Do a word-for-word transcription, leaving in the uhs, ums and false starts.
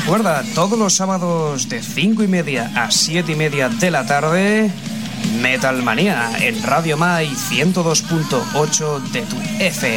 recuerda, todos los sábados de cinco y media a siete y media de la tarde, Metal Manía en Radio Mai ciento dos punto ocho de tu F M.